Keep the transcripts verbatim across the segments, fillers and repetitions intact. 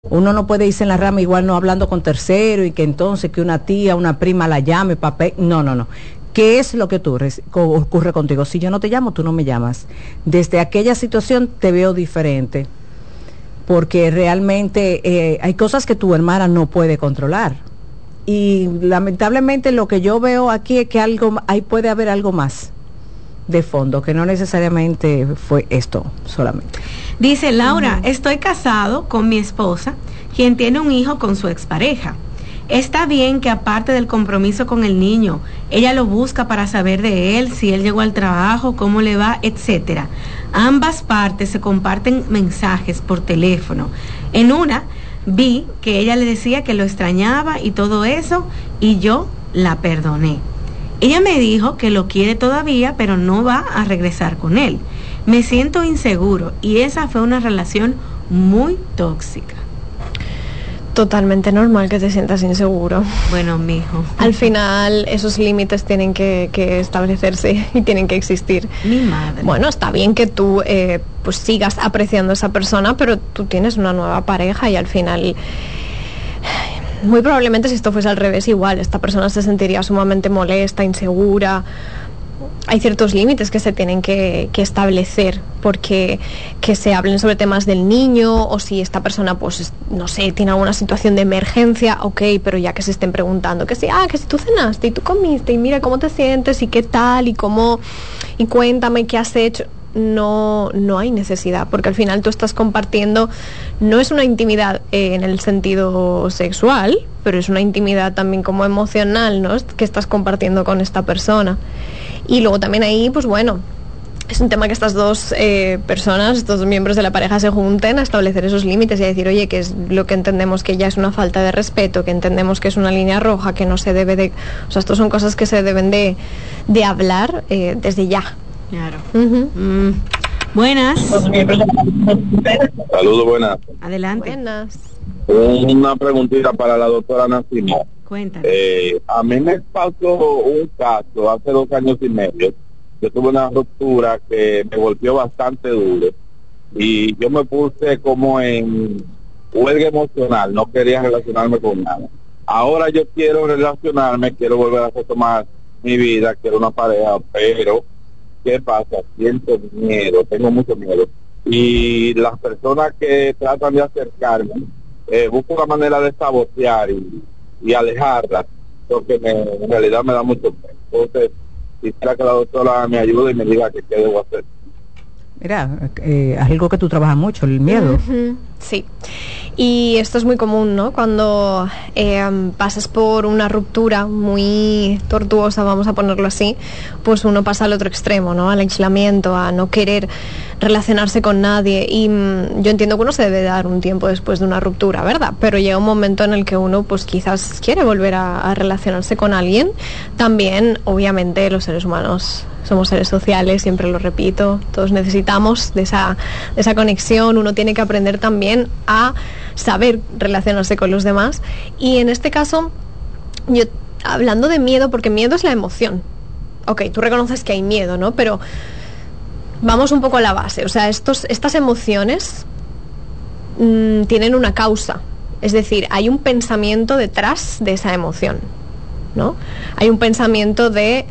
Uno no puede irse en la rama igual no hablando con tercero y que entonces que una tía, una prima la llame, papel. No, no, no. ¿Qué es lo que tú ocurre contigo? Si yo no te llamo, tú no me llamas. Desde aquella situación te veo diferente, porque realmente eh, hay cosas que tu hermana no puede controlar. Y lamentablemente lo que yo veo aquí es que algo, ahí puede haber algo más de fondo, que no necesariamente fue esto solamente. Dice Laura, uh-huh. Estoy casado con mi esposa, quien tiene un hijo con su expareja. Está bien que aparte del compromiso con el niño, ella lo busca para saber de él, si él llegó al trabajo, cómo le va, etcétera. Ambas partes se comparten mensajes por teléfono. En una, vi que ella le decía que lo extrañaba y todo eso, y yo la perdoné. Ella me dijo que lo quiere todavía, pero no va a regresar con él. Me siento inseguro y esa fue una relación muy tóxica. Totalmente normal que te sientas inseguro. Bueno, mijo. Al final esos límites tienen que, que establecerse y tienen que existir. Mi madre. Bueno, está bien que tú eh, pues sigas apreciando a esa persona, pero tú tienes una nueva pareja y al final... Muy probablemente si esto fuese al revés igual, esta persona se sentiría sumamente molesta, insegura. Hay ciertos límites que se tienen que, que establecer, porque que se hablen sobre temas del niño, o si esta persona, pues, no sé, tiene alguna situación de emergencia, ok, pero ya que se estén preguntando, que si, ah, que si tú cenaste y tú comiste, y mira cómo te sientes, y qué tal, y cómo, y cuéntame qué has hecho. No, no hay necesidad, porque al final tú estás compartiendo, no es una intimidad eh, en el sentido sexual, pero es una intimidad también como emocional, ¿no? Que estás compartiendo con esta persona. Y luego también ahí, pues bueno, es un tema que estas dos eh, personas, estos dos miembros de la pareja se junten a establecer esos límites y a decir, oye, que es lo que entendemos que ya es una falta de respeto, que entendemos que es una línea roja, que no se debe de... O sea, esto son cosas que se deben de, de hablar eh, desde ya. Claro. Uh-huh. Mm. Buenas. Saludos, buenas. Adelante. Buenas. Una preguntita para la doctora Nacima. Cuéntame. Eh, a mí me pasó un caso hace dos años y medio. Yo tuve una ruptura que me golpeó bastante duro y yo me puse como en huelga emocional, no quería relacionarme con nada. Ahora yo quiero relacionarme, quiero volver a retomar mi vida, quiero una pareja, pero ¿qué pasa? Siento miedo, tengo mucho miedo. Y las personas que tratan de acercarme, eh, busco una manera de sabotear y, y alejarlas, porque me, en realidad me da mucho miedo. Entonces, quisiera que la doctora me ayude y me diga qué debo hacer. Mira, eh, algo que tú trabajas mucho, el miedo. Uh-huh. Sí, y esto es muy común, ¿no? Cuando eh, pasas por una ruptura muy tortuosa, vamos a ponerlo así, pues uno pasa al otro extremo, ¿no? Al aislamiento, a no querer relacionarse con nadie. Y mmm, yo entiendo que uno se debe dar un tiempo después de una ruptura, ¿verdad? Pero llega un momento en el que uno, pues quizás quiere volver a, a relacionarse con alguien. También, obviamente, los seres humanos somos seres sociales, siempre lo repito, todos necesitamos de esa, de esa conexión, uno tiene que aprender también a saber relacionarse con los demás. Y en este caso, yo hablando de miedo, porque miedo es la emoción. Ok, tú reconoces que hay miedo, ¿no? Pero vamos un poco a la base, o sea, estos, estas emociones mmm, tienen una causa, es decir, hay un pensamiento detrás de esa emoción, ¿no? Hay un pensamiento de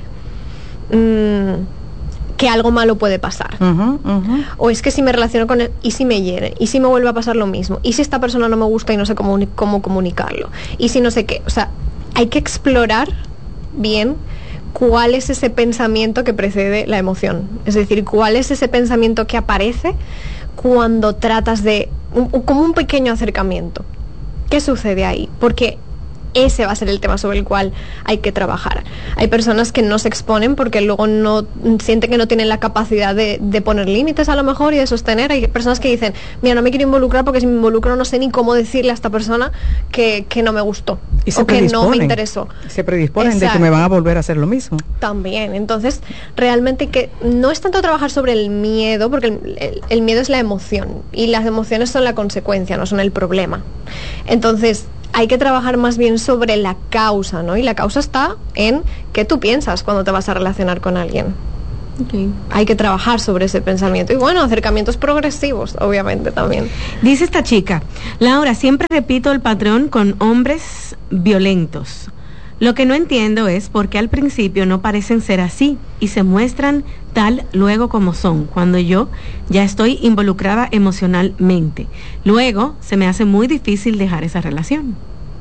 que algo malo puede pasar, uh-huh, uh-huh. O es que si me relaciono con él y si me hiere, y si me vuelve a pasar lo mismo, y si esta persona no me gusta y no sé cómo, cómo comunicarlo, y si no sé qué, o sea, hay que explorar bien cuál es ese pensamiento que precede la emoción, es decir, cuál es ese pensamiento que aparece cuando tratas de un, como un pequeño acercamiento. ¿Qué sucede ahí? Porque ese va a ser el tema sobre el cual hay que trabajar. Hay personas que no se exponen porque luego no sienten que no tienen la capacidad de, de poner límites a lo mejor y de sostener. Hay personas que dicen, mira, no me quiero involucrar porque si me involucro no sé ni cómo decirle a esta persona que, que no me gustó y se o que no me interesó. Se predisponen. Exacto. De que me van a volver a hacer lo mismo. También, entonces realmente que no es tanto trabajar sobre el miedo, porque el, el, el miedo es la emoción y las emociones son la consecuencia, no son el problema. Entonces hay que trabajar más bien sobre la causa, ¿no? Y la causa está en qué tú piensas cuando te vas a relacionar con alguien. Okay. Hay que trabajar sobre ese pensamiento y bueno, acercamientos progresivos, obviamente también. Dice esta chica, Laura, siempre repito el patrón con hombres violentos. Lo que no entiendo es por qué al principio no parecen ser así y se muestran tal luego como son, cuando yo ya estoy involucrada emocionalmente. Luego se me hace muy difícil dejar esa relación.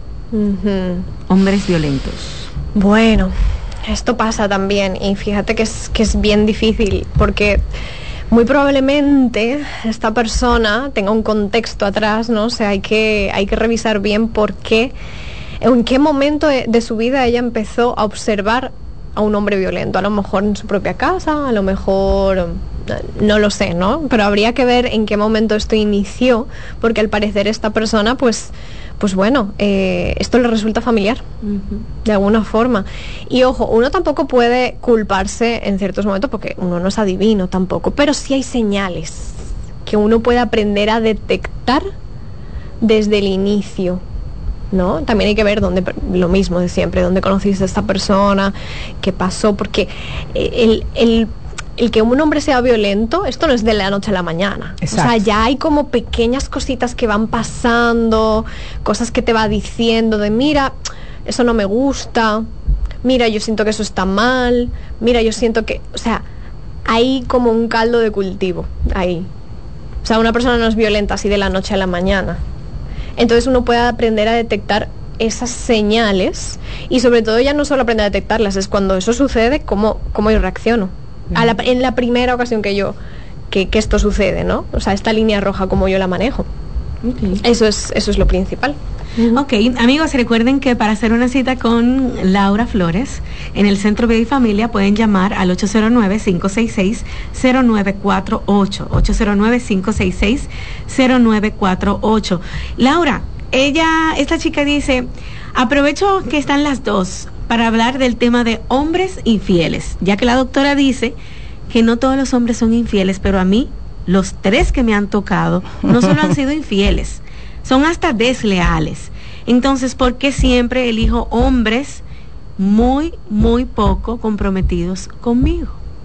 Uh-huh. Hombres violentos. Bueno, esto pasa también y fíjate que es, que es bien difícil porque muy probablemente esta persona tenga un contexto atrás, ¿no? O sea, hay que, hay que revisar bien por qué, en qué momento de, de su vida ella empezó a observar a un hombre violento. A lo mejor en su propia casa, a lo mejor no lo sé, ¿no? Pero habría que ver en qué momento esto inició, porque al parecer esta persona, pues, pues bueno, eh, esto le resulta familiar, uh-huh. de alguna forma. Y ojo, uno tampoco puede culparse en ciertos momentos, porque uno no es adivino tampoco, pero sí hay señales que uno puede aprender a detectar desde el inicio, ¿no? También hay que ver dónde, lo mismo de siempre, dónde conociste a esta persona, qué pasó, porque el, el, el que un hombre sea violento, esto no es de la noche a la mañana. Exacto. O sea, ya hay como pequeñas cositas que van pasando, cosas que te va diciendo de mira, eso no me gusta, mira, yo siento que eso está mal, mira, yo siento que, o sea, hay como un caldo de cultivo ahí. O sea, una persona no es violenta así de la noche a la mañana. Entonces uno puede aprender a detectar esas señales y sobre todo ya no solo aprender a detectarlas, es cuando eso sucede, cómo, cómo yo reacciono. A la, en la primera ocasión que yo, que, que esto sucede, ¿no? O sea, esta línea roja, cómo yo la manejo. Okay. Eso es, eso es lo principal. Uh-huh. Ok, amigos, recuerden que para hacer una cita con Laura Flores en el Centro Vida y Familia pueden llamar al ocho cero nueve, cinco seis seis, cero nueve cuatro ocho, ocho cero nueve, cinco seis seis, cero nueve cuatro ocho. Laura, ella, esta chica dice, aprovecho que están las dos para hablar del tema de hombres infieles, ya que la doctora dice que no todos los hombres son infieles, pero a mí, los tres que me han tocado, no solo han sido infieles, son hasta desleales. Entonces, ¿por qué siempre elijo hombres muy, muy poco comprometidos conmigo?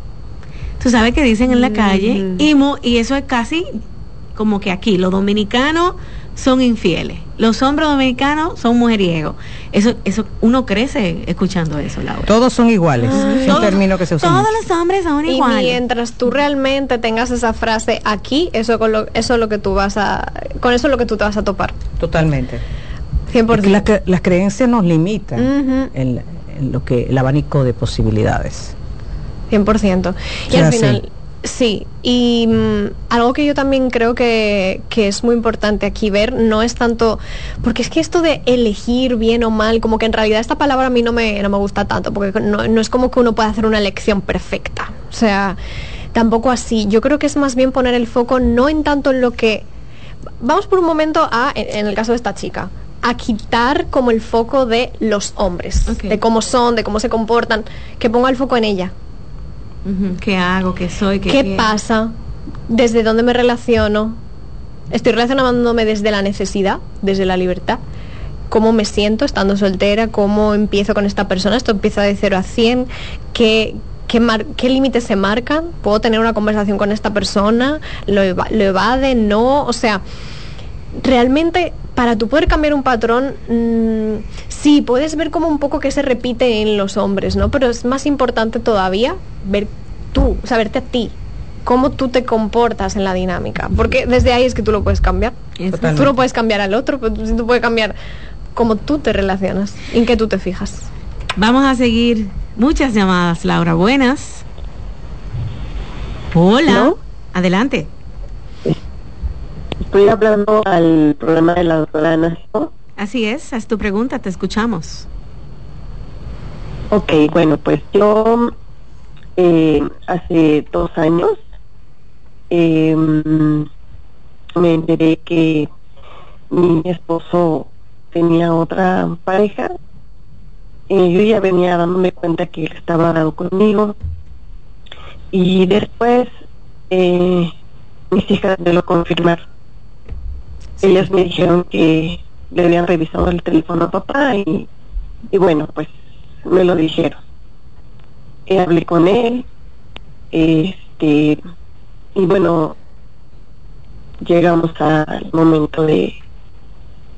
Tú sabes que dicen en la calle, mm. y, mu, y eso es casi como que aquí, los dominicanos son infieles, los hombres dominicanos son mujeriegos. Eso, eso uno crece escuchando eso, Laura. Todos son iguales, ah, es un término que se usa Todos mucho. los hombres son y iguales. Y mientras tú realmente tengas esa frase aquí, eso con lo, eso es lo que tú vas a, con eso es lo que tú te vas a topar. Totalmente. cien por ciento. Las, las creencias nos limitan uh-huh. en, en lo que el abanico de posibilidades. cien por ciento. Y al final, sí. Sí, y mmm, algo que yo también creo que, que es muy importante aquí ver, no es tanto, porque es que esto de elegir bien o mal, como que en realidad esta palabra a mí no me, no me gusta tanto, porque no, no es como que uno pueda hacer una elección perfecta, o sea, tampoco así. Yo creo que es más bien poner el foco no en tanto en lo que, vamos por un momento a, en, en el caso de esta chica, a quitar como el foco de los hombres, okay. de cómo son, de cómo se comportan, que ponga el foco en ella. Uh-huh. ¿Qué hago? ¿Qué soy? ¿Qué, ¿Qué qué pasa? ¿Desde dónde me relaciono? ¿Estoy relacionándome desde la necesidad, desde la libertad? ¿Cómo me siento estando soltera? ¿Cómo empiezo con esta persona? ¿Esto empieza de cero a cien? ¿Qué, qué, mar- qué límites se marcan? ¿Puedo tener una conversación con esta persona? ¿Lo, eva- lo evade? ¿No? O sea, realmente para tú poder cambiar un patrón, mmm, sí, puedes ver como un poco que se repite en los hombres, ¿no? Pero es más importante todavía ver tú, saberte a ti, cómo tú te comportas en la dinámica, porque desde ahí es que tú lo puedes cambiar. Totalmente. Tú no puedes cambiar al otro, pero tú, tú puedes cambiar cómo tú te relacionas, en qué tú te fijas. Vamos a seguir muchas llamadas, Laura. Buenas. Hola. ¿No? Adelante. Estoy hablando al programa de la doctora Ana. Así es, haz tu pregunta, te escuchamos. Ok, bueno, pues yo eh, hace dos años eh, me enteré que mi esposo tenía otra pareja. Eh, yo ya venía dándome cuenta que él estaba dado conmigo y después eh, mis hijas me lo confirmaron. Sí. Ellas me dijeron que le habían revisado el teléfono a papá y, y bueno, pues me lo dijeron. Eh, hablé con él, este, y bueno, llegamos al momento de